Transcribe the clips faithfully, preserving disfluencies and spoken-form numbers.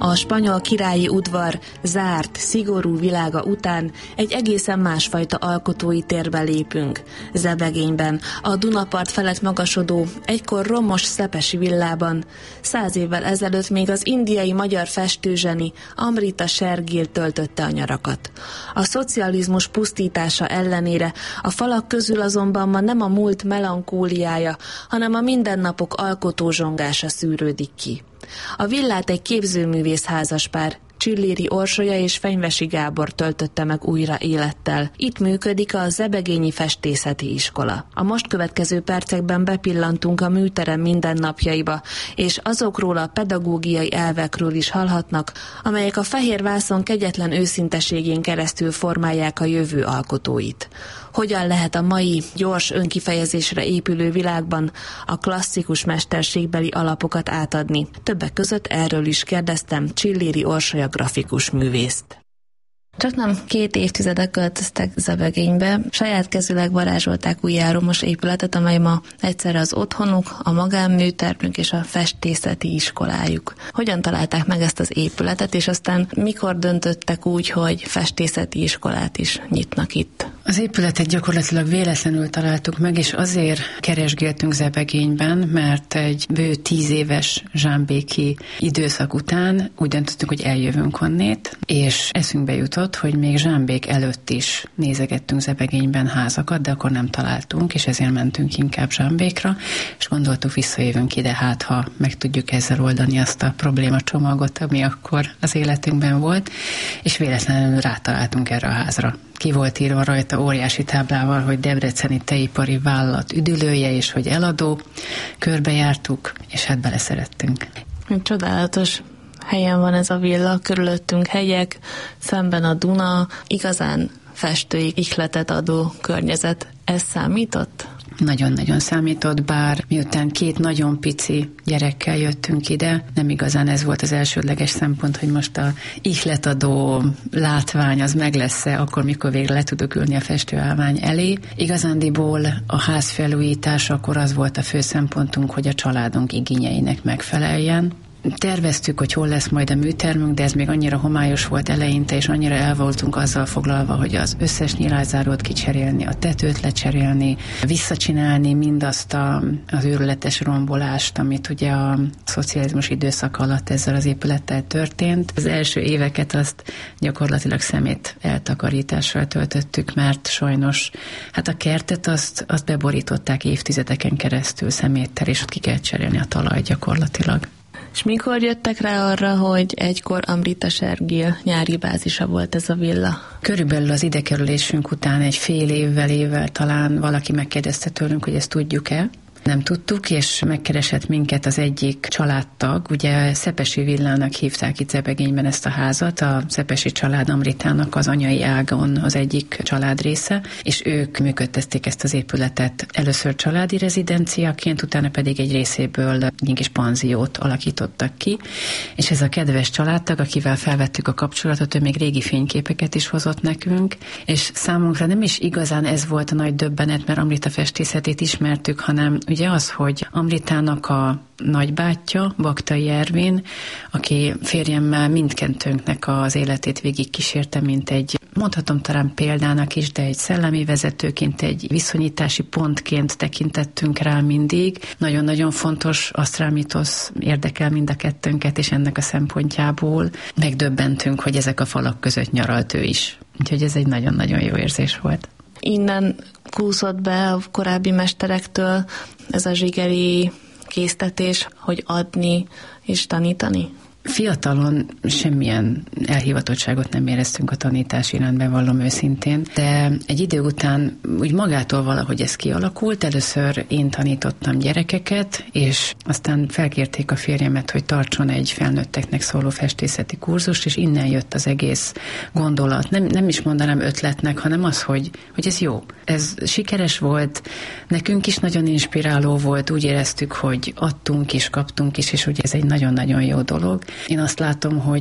A spanyol királyi udvar zárt, szigorú világa után egy egészen másfajta alkotói térbe lépünk. Zebegényben, a Dunapart felett magasodó, egykor romos szepesi villában száz évvel ezelőtt még az indiai magyar festőzseni Amrita Shergill töltötte a nyarakat. A szocializmus pusztítása ellenére a falak közül azonban ma nem a múlt melankóliája, hanem a mindennapok alkotózsongása szűrődik ki. A villát egy képzőművész házaspár, Csilléri Orsolya és Fenyvesi Gábor töltötte meg újra élettel. Itt működik a Zebegényi Festészeti Iskola. A most következő percekben bepillantunk a műterem mindennapjaiba, és azokról a pedagógiai elvekről is hallhatnak, amelyek a fehér vászon kegyetlen őszinteségén keresztül formálják a jövő alkotóit. Hogyan lehet a mai, gyors önkifejezésre épülő világban a klasszikus mesterségbeli alapokat átadni? Többek között erről is kérdeztem Csilléri Orsolya grafikus művészt. Csaknem két évtizedek költöztek Zebegénybe, saját kezűleg varázsolták új járomos épületet, amely ma egyszerre az otthonuk, a magánműtermük és a festészeti iskolájuk. Hogyan találták meg ezt az épületet, és aztán mikor döntöttek úgy, hogy festészeti iskolát is nyitnak itt? Az épületet gyakorlatilag véletlenül találtuk meg, és azért keresgéltünk Zebegényben, mert egy bő tíz éves zsámbéki időszak után úgy döntöttünk, hogy eljövünk onnét, és eszünkbe jutott, hogy még Zsámbék előtt is nézegettünk Zebegényben házakat, de akkor nem találtunk, és ezért mentünk inkább Zsámbékra, és gondoltuk, visszajövünk ide, hát ha meg tudjuk ezzel oldani azt a problémacsomagot, ami akkor az életünkben volt, és véletlenül rátaláltunk erre a házra. Ki volt írva rajta óriási táblával, hogy Debreceni Tejipari Vállalat üdülője, és hogy eladó. Körbejártuk, és hát beleszerettünk. Csodálatos helyen van ez a villa, körülöttünk hegyek, szemben a Duna, igazán festői ihletet adó környezet. Ez számított? Nagyon-nagyon számított, bár miután két nagyon pici gyerekkel jöttünk ide, nem igazán ez volt az elsődleges szempont, hogy most a ihletadó látvány az meg lesz-e, akkor mikor végre le tudok ülni a festőállvány elé. Igazándiból a ház felújításakor az volt a fő szempontunk, hogy a családunk igényeinek megfeleljen. Terveztük, hogy hol lesz majd a műtermünk, de ez még annyira homályos volt eleinte, és annyira el voltunk azzal foglalva, hogy az összes nyilázárót kicserélni, a tetőt lecserélni, visszacsinálni mindazt a, az őrületes rombolást, amit ugye a szocializmus időszak alatt ezzel az épülettel történt. Az első éveket azt gyakorlatilag szemét eltakarítással töltöttük, mert sajnos hát a kertet azt, azt beborították évtizedeken keresztül szeméttel, és ott ki kell cserélni a talaj gyakorlatilag. És mikor jöttek rá arra, hogy egykor Amrita Shergill nyári bázisa volt ez a villa? Körülbelül az idekerülésünk után egy fél évvel, évvel talán valaki megkérdezte tőlünk, hogy ezt tudjuk-e. Nem tudtuk, és megkeresett minket az egyik családtag, ugye Szepesi Villának hívták itt Zebegényben ezt a házat, a Szepesi család Amritának az anyai ágon az egyik család része, és ők működtették ezt az épületet először családi rezidenciaként, utána pedig egy részéből egy kis panziót alakítottak ki, és ez a kedves családtag, akivel felvettük a kapcsolatot, ő még régi fényképeket is hozott nekünk, és számunkra nem is igazán ez volt a nagy döbbenet, mert Amrita festészetét ismertük, hanem ugye az, hogy Amritának a nagybátyja, Baktai Ervin, aki férjemmel mindkettőnknek az életét végigkísérte, mint egy, mondhatom talán példának is, de egy szellemi vezetőként, egy viszonyítási pontként tekintettünk rá mindig. Nagyon-nagyon fontos asztrálmitosz érdekel mind a kettőnket, és ennek a szempontjából megdöbbentünk, hogy ezek a falak között nyaralt ő is. Úgyhogy ez egy nagyon-nagyon jó érzés volt. Innen kúszott be a korábbi mesterektől ez a zsigeri késztetés, hogy adni és tanítani? Fiatalon semmilyen elhivatottságot nem éreztünk a tanítás irányban, vallom őszintén, de egy idő után úgy magától valahogy ez kialakult. Először én tanítottam gyerekeket, és aztán felkérték a férjemet, hogy tartson egy felnőtteknek szóló festészeti kurzust, és innen jött az egész gondolat. Nem, nem is mondanám ötletnek, hanem az, hogy, hogy ez jó. Ez sikeres volt, nekünk is nagyon inspiráló volt, úgy éreztük, hogy adtunk is, kaptunk is, és ugye ez egy nagyon-nagyon jó dolog. Én azt látom, hogy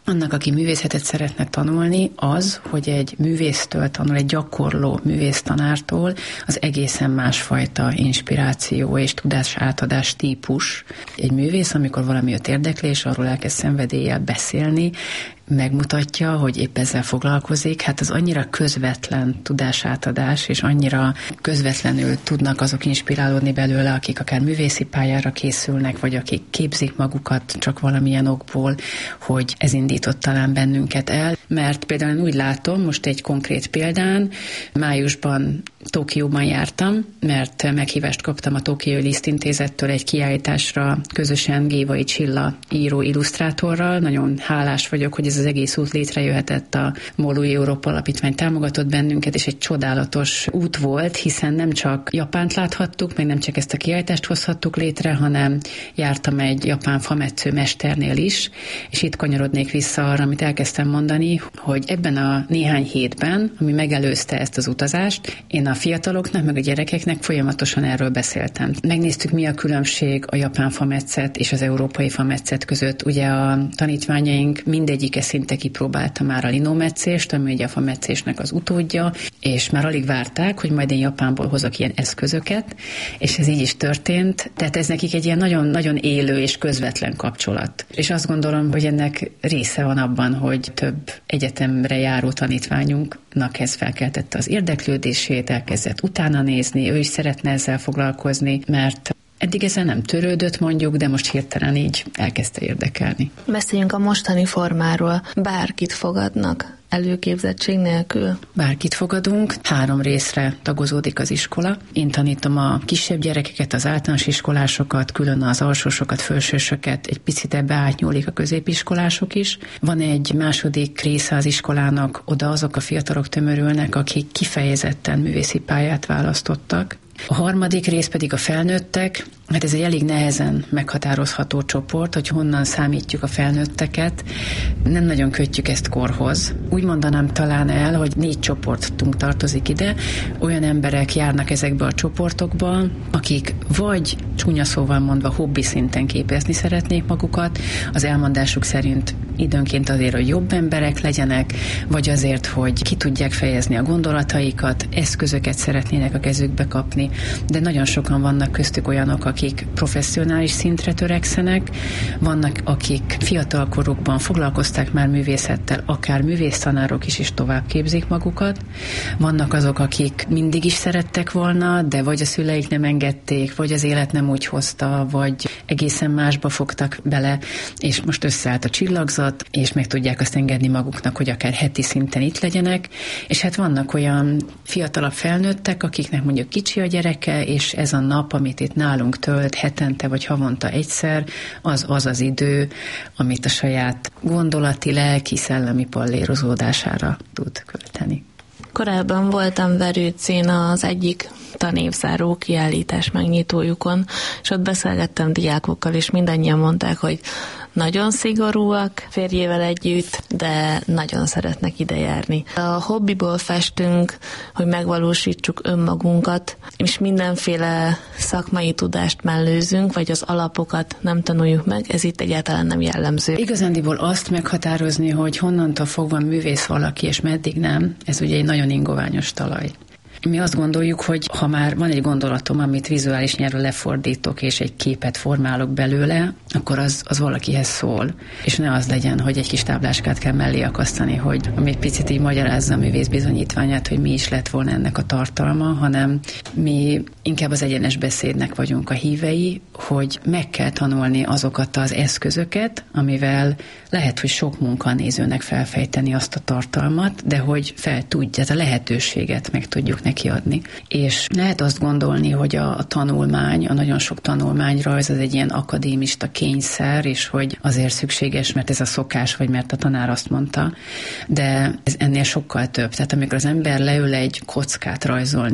annak, aki művészetet szeretne tanulni, az, hogy egy művésztől tanul, egy gyakorló művésztanártól, az egészen másfajta inspiráció és tudás átadás típus. Egy művész, amikor valami őt érdekli, és arról elkezd szenvedéllyel beszélni, megmutatja, hogy épp ezzel foglalkozik, hát az annyira közvetlen tudásátadás, és annyira közvetlenül tudnak azok inspirálódni belőle, akik akár művészi pályára készülnek, vagy akik képzik magukat csak valamilyen okból, hogy ez indított talán bennünket el. Mert például úgy látom, most egy konkrét példán, májusban Tokióban jártam, mert meghívást kaptam a Tokiói Lisztintézettől egy kiállításra közösen Gévai Csilla író illusztrátorral. Nagyon hálás vagyok, hogy ez az egész út létrejöhetett, a Molui Európa Alapítvány támogatott bennünket, és egy csodálatos út volt, hiszen nem csak Japánt láthattuk, meg nem csak ezt a kiállítást hozhattuk létre, hanem jártam egy japán fametsző mesternél is, és itt kanyarodnék vissza arra, amit elkezdtem mondani, hogy ebben a néhány hétben, ami megelőzte ezt az utazást, én a fiataloknak, meg a gyerekeknek folyamatosan erről beszéltem. Megnéztük, mi a különbség a japán fametszet és az európai fametszet között. Ugye a tanítványaink mindegyike szinte kipróbálta már a linometszést, ami ugye a fametszésnek az utódja, és már alig várták, hogy majd én Japánból hozok ilyen eszközöket, és ez így is történt. Tehát ez nekik egy ilyen nagyon-nagyon élő és közvetlen kapcsolat. És azt gondolom, hogy ennek része van abban, hogy több egyetemre járó tanítványunknak ez felkeltette az érdeklődését, elkezdett utána nézni, ő is szeretne ezzel foglalkozni, mert eddig ezzel nem törődött mondjuk, de most hirtelen így elkezdte érdekelni. Beszéljünk a mostani formáról. Bárkit fogadnak előképzettség nélkül? Bárkit fogadunk, három részre tagozódik az iskola. Én tanítom a kisebb gyerekeket, az általános iskolásokat, külön az alsósokat, felsősöket, egy picit ebbe átnyúlik a középiskolások is. Van egy második része az iskolának, oda azok a fiatalok tömörülnek, akik kifejezetten művészi pályát választottak. A harmadik rész pedig a felnőttek, hát ez egy elég nehezen meghatározható csoport, hogy honnan számítjuk a felnőtteket. Nem nagyon kötjük ezt korhoz. Úgy mondanám talán el, hogy négy csoportunk tartozik ide. Olyan emberek járnak ezekbe a csoportokba, akik vagy csúnya szóval mondva hobbi szinten képezni szeretnék magukat, az elmondásuk szerint időnként azért, hogy jobb emberek legyenek, vagy azért, hogy ki tudják fejezni a gondolataikat, eszközöket szeretnének a kezükbe kapni, de nagyon sokan vannak köztük olyanok, akik professzionális szintre törekszenek, vannak, akik fiatalkorukban foglalkozták már művészettel, akár művésztanárok is is tovább képzik magukat, vannak azok, akik mindig is szerettek volna, de vagy a szüleik nem engedték, vagy az élet nem úgy hozta, vagy egészen másba fogtak bele, és most összeállt a csillagzat, és meg tudják azt engedni maguknak, hogy akár heti szinten itt legyenek, és hát vannak olyan fiatalabb felnőttek, akiknek mondjuk kicsi a gyereke, és ez a nap, amit itt nálunk tölt, hetente vagy havonta egyszer, az az az idő, amit a saját gondolati, lelki, szellemi pallérozódására tud költeni. Korábban voltam Verőcén az egyik tanévzáró kiállítás megnyitójukon, és ott beszélgettem diákokkal, és mindannyian mondták, hogy nagyon szigorúak férjével együtt, de nagyon szeretnek ide járni. A hobbiból festünk, hogy megvalósítsuk önmagunkat, és mindenféle szakmai tudást mellőzünk, vagy az alapokat nem tanuljuk meg, ez itt egyáltalán nem jellemző. Igazándiból azt meghatározni, hogy honnantól fogva művész valaki, és meddig nem, ez ugye egy nagyon ingoványos talaj. Mi azt gondoljuk, hogy ha már van egy gondolatom, amit vizuális nyelvre lefordítok, és egy képet formálok belőle, akkor az, az valakihez szól. És ne az legyen, hogy egy kis tábláskát kell mellé akasztani, hogy ami egy picit így magyarázza a művész bizonyítványát, hogy mi is lett volna ennek a tartalma, hanem mi inkább az egyenes beszédnek vagyunk a hívei, hogy meg kell tanulni azokat az eszközöket, amivel lehet, hogy sok munkanézőnek felfejteni azt a tartalmat, de hogy fel tudja, a lehetőséget meg tudjuk neki adni. És lehet azt gondolni, hogy a, a tanulmány, a nagyon sok tanulmányrajz az egy ilyen akadémista kényszer, és hogy azért szükséges, mert ez a szokás, vagy mert a tanár azt mondta, de ez ennél sokkal több. Tehát amikor az ember leül egy kockát rajzolni, ami egy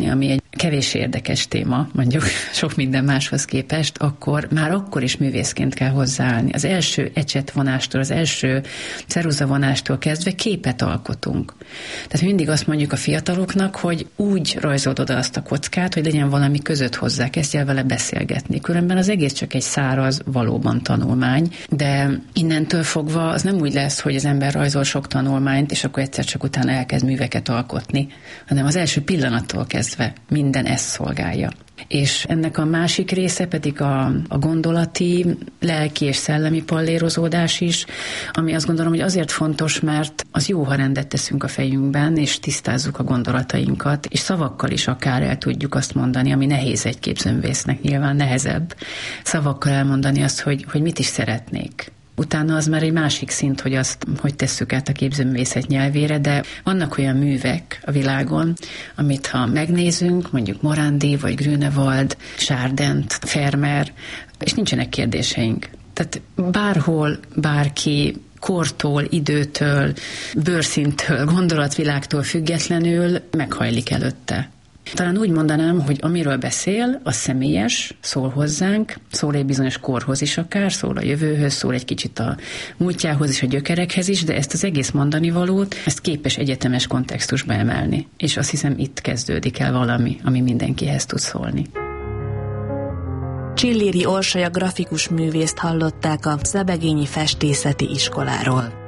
kevés érdekes téma, mondjuk sok minden máshoz képest, akkor már akkor is művészként kell hozzáállni. Az első ecsetvonástól, az első ceruzavonástól kezdve képet alkotunk. Tehát mindig azt mondjuk a fiataloknak, hogy úgy rajzold oda azt a kockát, hogy legyen valami között hozzá, kezdj el vele beszélgetni. Különben az egész csak egy száraz, valóban tanulmány, de innentől fogva az nem úgy lesz, hogy az ember rajzol sok tanulmányt, és akkor egyszer csak utána elkezd műveket alkotni, hanem az első pillanattól kezdve minden ezt szolgálja. És ennek a másik része pedig a, a gondolati, lelki és szellemi pallérozódás is, ami azt gondolom, hogy azért fontos, mert az jó, ha rendet teszünk a fejünkben, és tisztázzuk a gondolatainkat, és szavakkal is akár el tudjuk azt mondani, ami nehéz egy képzőművésznek, nyilván nehezebb, szavakkal elmondani azt, hogy, hogy mit is szeretnék. Utána az már egy másik szint, hogy azt, hogy tesszük át a képzőművészet nyelvére, de vannak olyan művek a világon, amit ha megnézünk, mondjuk Morandi, vagy Grünewald, Chardent, Vermeer, és nincsenek kérdéseink. Tehát bárhol, bárki kortól, időtől, bőrszintől, gondolatvilágtól függetlenül meghajlik előtte. Talán úgy mondanám, hogy amiről beszél, az személyes, szól hozzánk, szól egy bizonyos korhoz is akár, szól a jövőhöz, szól egy kicsit a múltjához és a gyökerekhez is, de ezt az egész mondani valót, ezt képes egyetemes kontextusba emelni. És azt hiszem, itt kezdődik el valami, ami mindenkihez tud szólni. Csilléri Orsolya grafikus művészt hallották a Zebegényi Festészeti Iskoláról.